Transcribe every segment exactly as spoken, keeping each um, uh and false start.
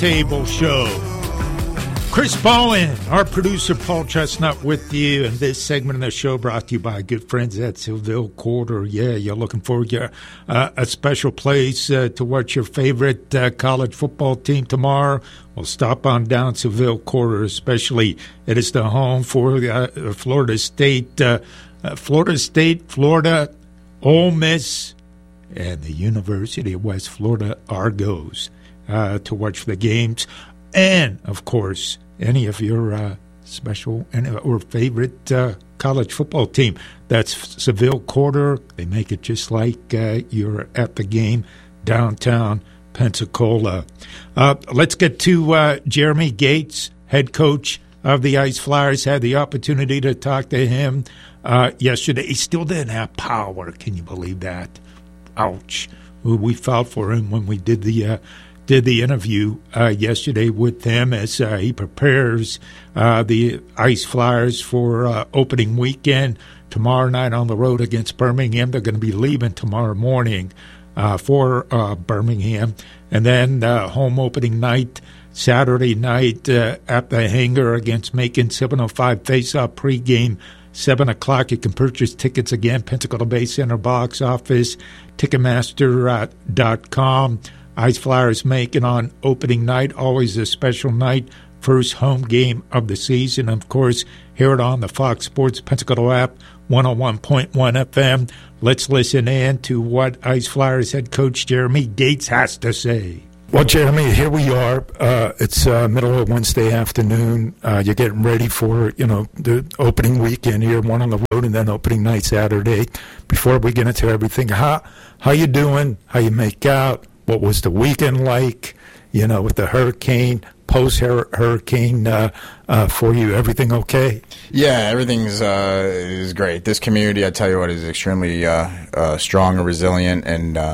Table Show. Chris Bowen, our producer Paul Chestnut with you, and this segment of the show brought to you by good friends at Seville Quarter. Yeah, you're looking for your, uh, a special place uh, to watch your favorite uh, college football team tomorrow. Well, stop on down Seville Quarter, especially it is the home for uh, Florida State, uh, uh, Florida State, Florida, Ole Miss, and the University of West Florida Argos uh, to watch the games. And, of course, any of your uh, special and or favorite uh, college football team. That's Seville Quarter. They make it just like uh, you're at the game downtown Pensacola. Uh, let's get to uh, Jeremy Gates, head coach of the Ice Flyers. Had the opportunity to talk to him uh, yesterday. He still didn't have power. Can you believe that? Ouch. We felt for him when we did the uh, did the interview uh, yesterday with him as uh, he prepares uh, the Ice Flyers for uh, opening weekend tomorrow night on the road against Birmingham. They're going to be leaving tomorrow morning uh, for uh, Birmingham. And then uh, home opening night, Saturday night uh, at the Hangar against Macon, seven oh five face-off pregame, seven o'clock. You can purchase tickets again, Pensacola Bay Center box office, Ticketmaster dot com. Ice Flyers Macon on opening night, always a special night, first home game of the season. Of course, hear it on the Fox Sports Pensacola app, one oh one point one F M. Let's listen in to what Ice Flyers head coach Jeremy Gates has to say. Well, Jeremy, here we are. Uh, it's uh, middle of Wednesday afternoon. Uh, you're getting ready for, you know, the opening weekend here, one on the road, and then opening night Saturday. Before we get into everything, how how you doing? How you make out? What was the weekend like, you know, with the hurricane, post-hurricane uh, uh, for you? Everything okay? Yeah, everything's uh, is great. This community, I tell you what, is extremely uh, uh, strong and resilient, and uh,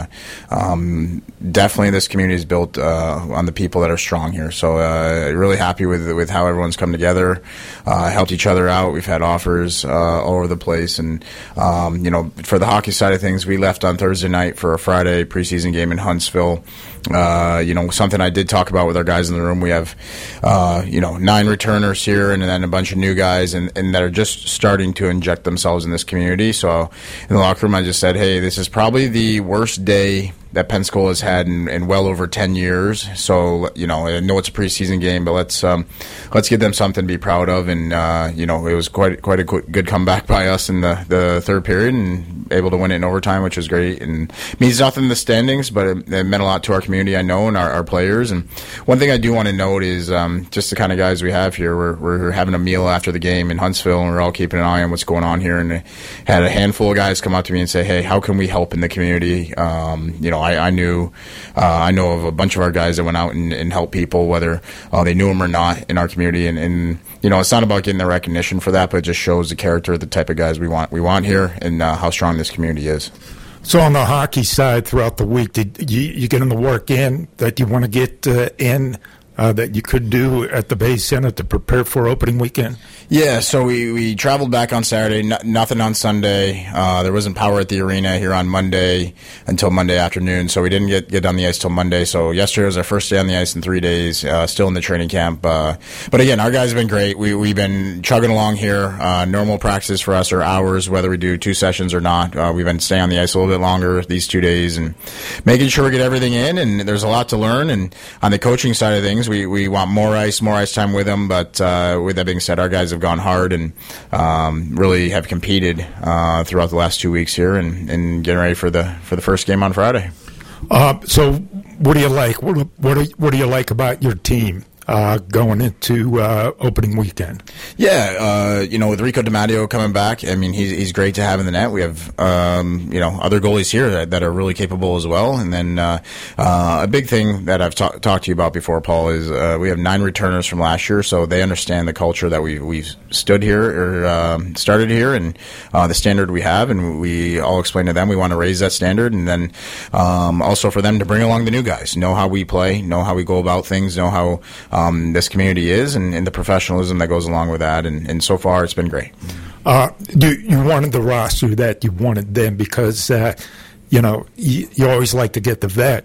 um, definitely this community is built uh, on the people that are strong here. So uh, really happy with with how everyone's come together, uh, helped each other out. We've had offers uh, all over the place, and um, you know, for the hockey side of things, we left on Thursday night for a Friday preseason game in Huntsville. Uh, you know, something I did talk about with our guys in the room. We have, uh, you know, nine returners here, and then a bunch of new guys, and, and that are just starting to inject themselves in this community. So in the locker room, I just said, hey, this is probably the worst day that Pensacola has had in, in well over ten years. So, you know, I know it's a preseason game, but let's um, let's give them something to be proud of. And, uh, you know, it was quite quite a good comeback by us in the, the third period and able to win it in overtime, which was great. And it means nothing in the standings, but it, it meant a lot to our community, I know, and our, our players. And one thing I do want to note is um, just the kind of guys we have here. We're, we're having a meal after the game in Huntsville, and we're all keeping an eye on what's going on here. And had a handful of guys come up to me and say, hey, how can we help in the community? Um, you know, I, I knew, uh, I know of a bunch of our guys that went out and, and helped people, whether uh, they knew them or not, in our community. And, and you know, it's not about getting the recognition for that, but it just shows the character of the type of guys we want we want here, and uh, how strong this community is. So on the hockey side, throughout the week, did you, you getting the work in that you want to get uh, in uh, that you could do at the Bay Center to prepare for opening weekend? Yeah, so we, we traveled back on Saturday, no, nothing on Sunday. Uh, there wasn't power at the arena here on Monday until Monday afternoon, so we didn't get, get on the ice till Monday. So yesterday was our first day on the ice in three days, uh, still in the training camp. Uh, but again, our guys have been great. We, we've been chugging along here. Uh, normal practice for us are hours, whether we do two sessions or not. Uh, we've been staying on the ice a little bit longer these two days and making sure we get everything in, and there's a lot to learn. And on the coaching side of things, we, we want more ice, more ice time with them. But uh, with that being said, our guys have gone hard and um, really have competed uh, throughout the last two weeks here, and, and getting ready for the for the first game on Friday. Uh, so, what do you like? What what do, what do you like about your team uh, going into uh, opening weekend? Yeah, uh, you know, with Rico DiMatteo coming back, I mean, he's he's great to have in the net. We have, um, you know, other goalies here that, that are really capable as well. And then uh, uh, a big thing that I've ta- talked to you about before, Paul, is uh, we have nine returners from last year, so they understand the culture that we we've stood here or um, started here, and uh, the standard we have, and we all explain to them we want to raise that standard, and then um, also for them to bring along the new guys, know how we play, know how we go about things, know how Um, this community is, and, and the professionalism that goes along with that, and, and so far it's been great. Uh, do you wanted the roster that you wanted them because uh, you know you, you always like to get the vets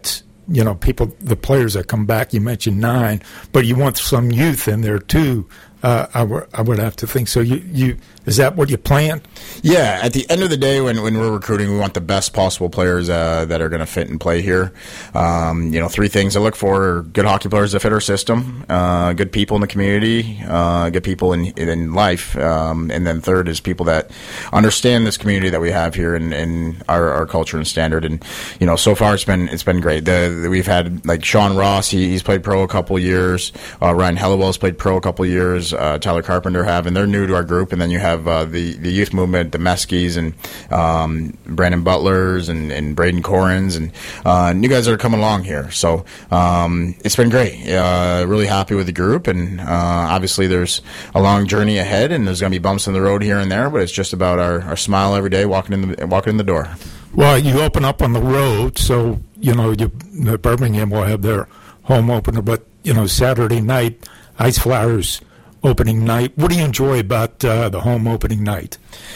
you know, people, the players that come back. You mentioned nine, but you want some youth in there too. Uh, I, w- I would have to think so. You, you is that what you plan? Yeah. At the end of the day, when, when we're recruiting, we want the best possible players uh, that are going to fit and play here. Um, you know, three things I look for are good hockey players that fit our system, uh, good people in the community, uh, good people in in life, um, and then third is people that understand this community that we have here and, and our, our culture and standard. And you know, so far it's been it's been great. The, the, we've had like Sean Ross, he, he's played pro a couple years. Uh, Ryan Hellewell's played pro a couple years. Uh, Tyler Carpenter have, and they're new to our group. And then you have uh, the the youth movement, the Meskis and um, Brandon Butlers and, and Braden Corrins and uh, new guys that are coming along here. So um, it's been great. Uh, really happy with the group, and uh, obviously there's a long journey ahead, and there's going to be bumps in the road here and there. But it's just about our, our smile every day, walking in the walking in the door. Well, you open up on the road, so you know you, Birmingham will have their home opener, but you know Saturday night, Ice Flyers opening night. What do you enjoy about uh, the home opening night?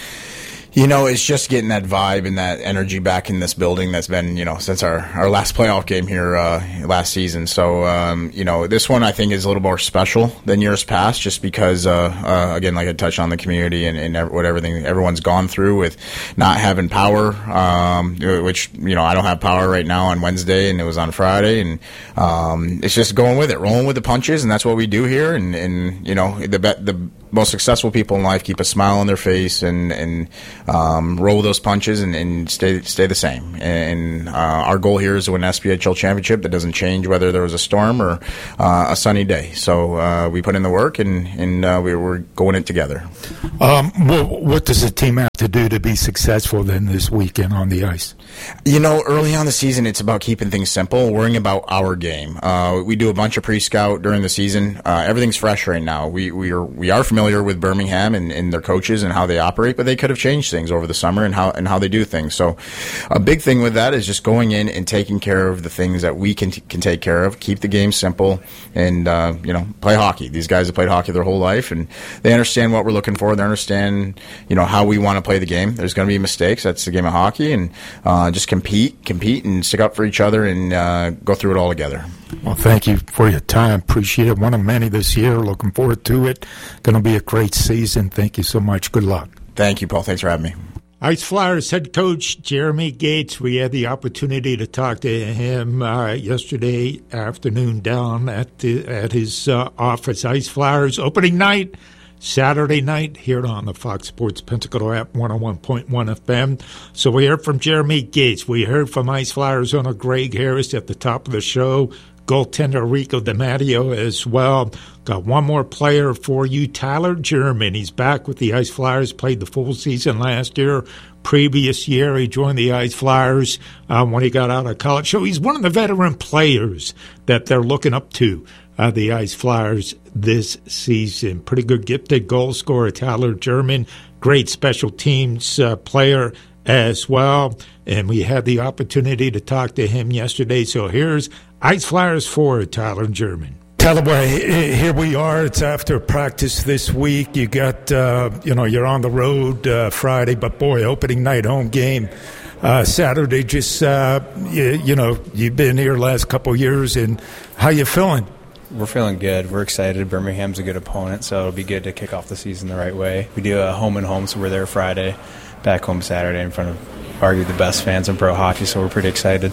You know, it's just getting that vibe and that energy back in this building that's been, you know, since our, our last playoff game here uh, last season. So, um, you know, this one I think is a little more special than years past just because, uh, uh, again, like I touched on the community and, and what everything everyone's gone through with not having power, um, which, you know, I don't have power right now on Wednesday and it was on Friday. And um, it's just going with it, rolling with the punches, and that's what we do here. And, and you know, the the most successful people in life keep a smile on their face and, and um, roll those punches and, and stay stay the same. And uh, our goal here is to win an S P H L championship that doesn't change whether there was a storm or uh, a sunny day. So uh, we put in the work, and, and uh, we, we're going it together. Um, what, what does the team have to do to be successful then this weekend on the ice? You know, early on the season, it's about keeping things simple, worrying about our game. Uh, we do a bunch of pre-scout during the season. Uh, everything's fresh right now. We we are we are familiar with Birmingham and, and their coaches and how they operate, but they could have changed things over the summer and how and how they do things. So, a big thing with that is just going in and taking care of the things that we can can take care of. Keep the game simple, and uh, you know, play hockey. These guys have played hockey their whole life, and they understand what we're looking for. They understand, you know, how we want to play the game. There's going to be mistakes. That's the game of hockey, and uh, just compete, compete, and stick up for each other, and uh, go through it all together. Well, thank you for your time. Appreciate it. One of many this year. Looking forward to it. Going to be a great season. Thank you so much. Good luck. Thank you, Paul. Thanks for having me. Ice Flyers head coach Jeremy Gates. We had the opportunity to talk to him uh, yesterday afternoon down at the, at his uh, office. Ice Flyers opening night, Saturday night, here on the Fox Sports Pensacola app, one oh one point one F M. So we heard from Jeremy Gates. We heard from Ice Flyers owner Greg Harris at the top of the show. Goaltender Rico DiMatteo as well. Got one more player for you, Tyler German. He's back with the Ice Flyers, played the full season last year. Previous year, he joined the Ice Flyers um, when he got out of college. So he's one of the veteran players that they're looking up to, uh, the Ice Flyers this season. Pretty good gifted goal scorer, Tyler German. Great special teams uh, player as well. And we had the opportunity to talk to him yesterday. So here's Ice Flyers forward, Tyler German. Tyler, here we are. It's after practice this week. You got, uh, you know, you're on the road uh, Friday, but boy, opening night home game uh, Saturday. Just, uh, you, you know, you've been here last couple of years, and how you feeling? We're feeling good. We're excited. Birmingham's a good opponent, so it'll be good to kick off the season the right way. We do a home and home, so we're there Friday, back home Saturday in front of arguably the best fans in pro hockey, so we're pretty excited.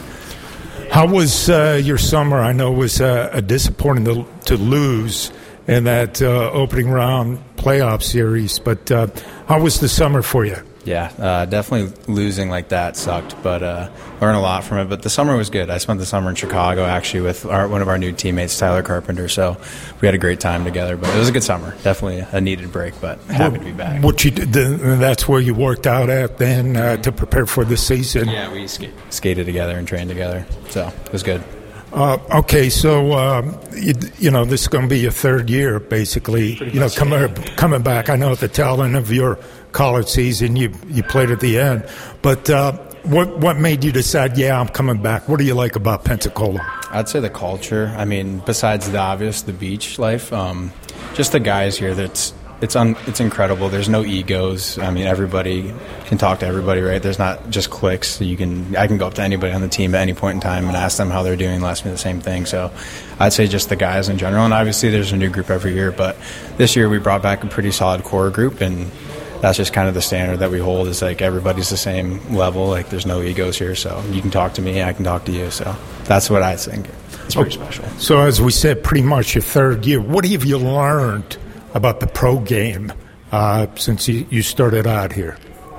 How was uh, your summer? I know it was uh, a disappointing to, to lose in that uh, opening round playoff series, but uh, how was the summer for you? Yeah, uh, definitely losing like that sucked, but uh, learned a lot from it. But the summer was good. I spent the summer in Chicago, actually, with our, one of our new teammates, Tyler Carpenter, so we had a great time together. But it was a good summer. Definitely a needed break, but happy what, to be back. What you did, that's where you worked out at then uh, to prepare for the season? Yeah, we sk- skated together and trained together, so it was good. Uh, okay, so um, you, you know this is going to be your third year, basically. Pretty you know, coming coming back. I know at the tail end of your college season, you you played at the end. But uh, what what made you decide? Yeah, I'm coming back. What do you like about Pensacola? I'd say the culture. I mean, besides the obvious, the beach life, um, just the guys here. That's it's un, it's incredible. There's no egos. I mean, everybody can talk to everybody, right? There's not just cliques. You can I can go up to anybody on the team at any point in time and ask them how they're doing. They'll ask me the same thing. So I'd say just the guys in general. And obviously there's a new group every year, but this year we brought back a pretty solid core group, and that's just kind of the standard that we hold, is like everybody's the same level. Like there's no egos here, so you can talk to me, I can talk to you. So that's what I think. It's pretty oh, special. So as we said, pretty much your third year. What have you learned about the pro game uh, since you, you started out here?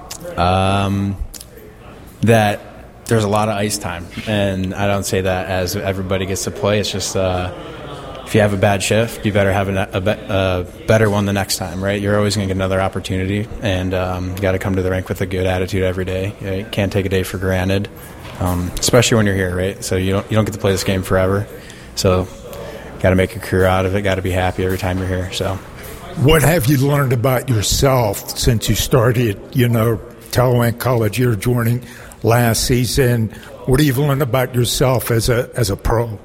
Um, that there's a lot of ice time, and I don't say that as everybody gets to play. It's just uh, if you have a bad shift, you better have a, a, a better one the next time, right? You're always going to get another opportunity, and um, you got to come to the rink with a good attitude every day. You can't take a day for granted, um, especially when you're here, right? So you don't you don't get to play this game forever. So got to make a career out of it. Got to be happy every time you're here. So, what have you learned about yourself since you started? You know, Tallowain College, you're joining last season. What have you learned about yourself as a as a pro?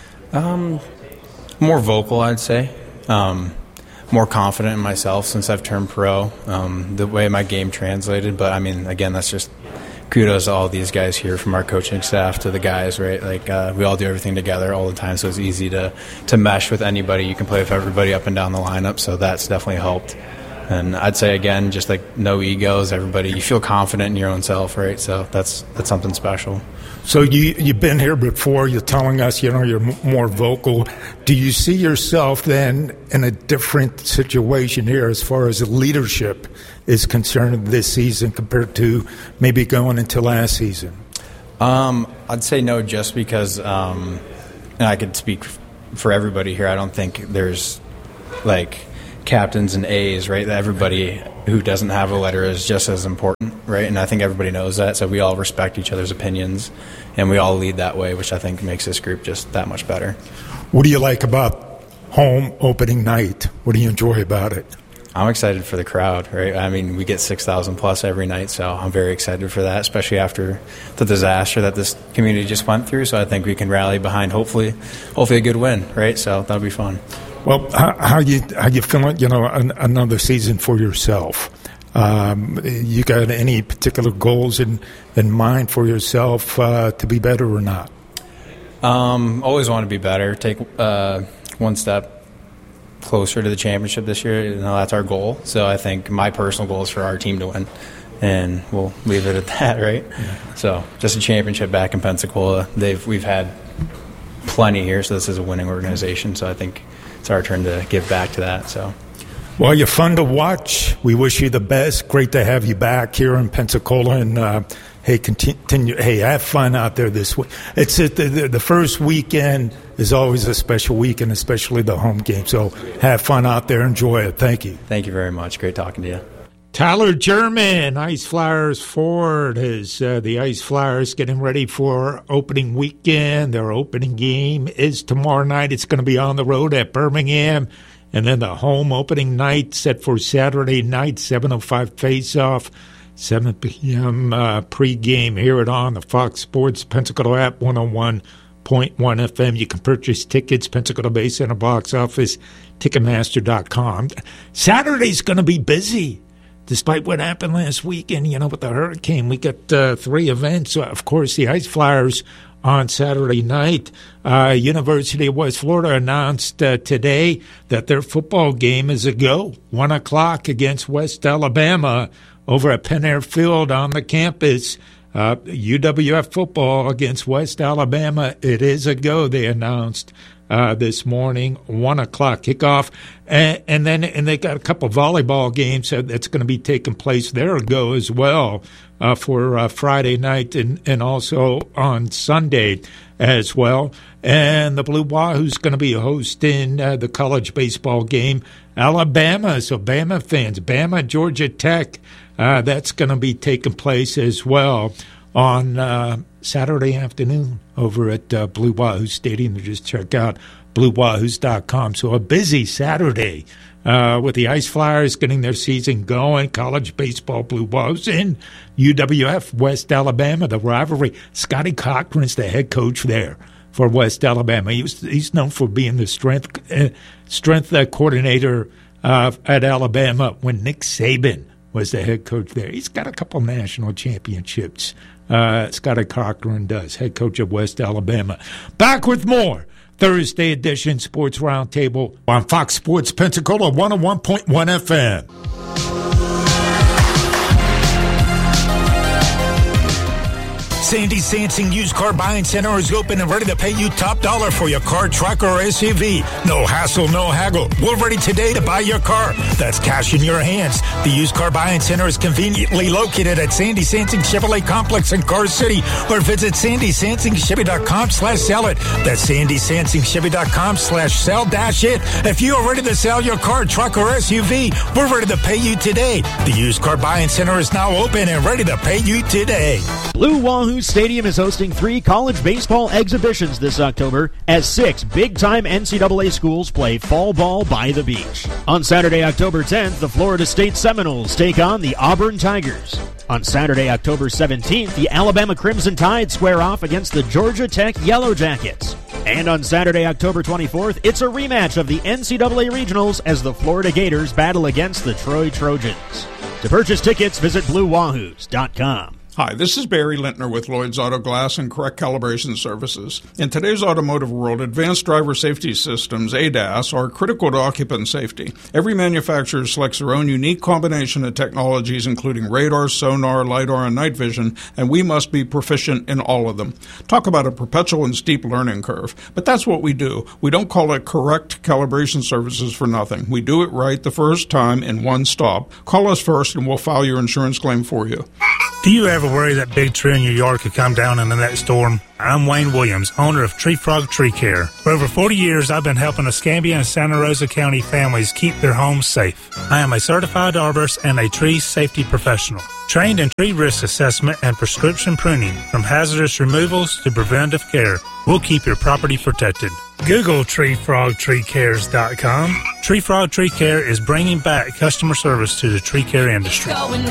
Um. More vocal, I'd say. Um, more confident in myself since I've turned pro. Um, the way my game translated, but I mean, again, that's just kudos to all these guys here, from our coaching staff to the guys, right? Like uh, we all do everything together all the time, so it's easy to to mesh with anybody. You can play with everybody up and down the lineup, so that's definitely helped. And I'd say again, just like no egos. Everybody, you feel confident in your own self, right? So that's that's something special. So you, you've been here before. You're telling us, you know, you're m- more vocal. Do you see yourself then in a different situation here as far as leadership is concerned this season compared to maybe going into last season? Um, I'd say no, just because, um, and I could speak for everybody here. I don't think there's like captains and A's, right? Everybody who doesn't have a letter is just as important, right? And I think everybody knows that, so we all respect each other's opinions, and we all lead that way, which I think makes this group just that much better. What do you like about home opening night? What do you enjoy about it? I'm excited for the crowd, right? I mean, we get six thousand plus every night, so I'm very excited for that, especially after the disaster that this community just went through. So I think we can rally behind, hopefully, hopefully a good win, right? So that'll be fun. Well, how, how you how you feeling? You know, an, another season for yourself. Um, you got any particular goals in, in mind for yourself uh, to be better or not? Um, always want to be better. Take uh, one step closer to the championship this year. You know, that's our goal. So I think my personal goal is for our team to win, and we'll leave it at that, right? Yeah. So just a championship back in Pensacola. They've we've had plenty here, so this is a winning organization. So I think it's our turn to give back to that. So, well, you're fun to watch. We wish you the best. Great to have you back here in Pensacola, and uh, hey, continue. Hey, have fun out there this week. It's the, the the first weekend is always a special weekend, especially the home game. So have fun out there. Enjoy it. Thank you. Thank you very much. Great talking to you. Tyler German, Ice Flyers forward, is uh, the Ice Flyers getting ready for opening weekend. Their opening game is tomorrow night. It's going to be on the road at Birmingham. And then the home opening night set for Saturday night, seven oh five face-off, seven p.m. Uh, pregame here at On, the Fox Sports Pensacola app, one oh one point one F M. You can purchase tickets, Pensacola Bay Center box office, Ticketmaster dot com. Saturday's going to be busy. Despite what happened last weekend, you know, with the hurricane, we got uh, three events. Of course, the Ice Flyers on Saturday night. Uh, University of West Florida announced uh, today that their football game is a go. One o'clock against West Alabama over at Penn Air Field on the campus. Uh, U W F football against West Alabama. It is a go, they announced uh, this morning, one o'clock kickoff. And, and then and they got a couple of volleyball games that's going to be taking place there a go as well uh, for uh, Friday night and, and also on Sunday as well. And the Blue Wahoo's going to be hosting uh, the college baseball game. Alabama, so Bama fans, Bama, Georgia Tech, uh, that's going to be taking place as well on uh, Saturday afternoon over at uh, Blue Wahoo Stadium. Just check out blue wahoos dot com. So a busy Saturday uh, with the Ice Flyers getting their season going, college baseball, Blue Wahoos, and U W F, West Alabama, the rivalry. Scotty Cochran's the head coach there for West Alabama. He was, he's known for being the strength uh, strength uh, coordinator uh, at Alabama when Nick Saban was the head coach there. He's got a couple national championships. Uh, Scotty Cochran does, head coach of West Alabama. Back with more Thursday edition Sports Roundtable on Fox Sports Pensacola one oh one point one F M. Sandy Sansing Used Car Buying Center is open and ready to pay you top dollar for your car, truck, or S U V. No hassle, no haggle. We're ready today to buy your car. That's cash in your hands. The Used Car Buying Center is conveniently located at Sandy Sansing Chevrolet Complex in Car City, or visit sandy sansing chevy dot com slash sell it. That's sandy sansing chevy dot com slash sell dash it. If you are ready to sell your car, truck, or S U V, we're ready to pay you today. The Used Car Buying Center is now open and ready to pay you today. Blue Wahoo Stadium is hosting three college baseball exhibitions this October as six big-time N C double A schools play fall ball by the beach. On Saturday, October tenth, the Florida State Seminoles take on the Auburn Tigers. On Saturday, October seventeenth, the Alabama Crimson Tide square off against the Georgia Tech Yellow Jackets. And on Saturday, October twenty-fourth, it's a rematch of the N C double A Regionals as the Florida Gators battle against the Troy Trojans. To purchase tickets, visit blue wahoos dot com. Hi, this is Barry Lintner with Lloyd's Auto Glass and Correct Calibration Services. In today's automotive world, advanced driver safety systems, A D A S, are critical to occupant safety. Every manufacturer selects their own unique combination of technologies, including radar, sonar, LiDAR, and night vision, and we must be proficient in all of them. Talk about a perpetual and steep learning curve. But that's what we do. We don't call it Correct Calibration Services for nothing. We do it right the first time in one stop. Call us first and we'll file your insurance claim for you. Do you ever worry that big tree in your yard could come down in the next storm? I'm Wayne Williams, owner of Tree Frog Tree Care. For over forty years, I've been helping Escambia and Santa Rosa County families keep their homes safe. I am a certified arborist and a tree safety professional, trained in tree risk assessment and prescription pruning, from hazardous removals to preventive care. We'll keep your property protected. Google tree frog tree cares dot com. Tree Frog Tree Care is bringing back customer service to the tree care industry.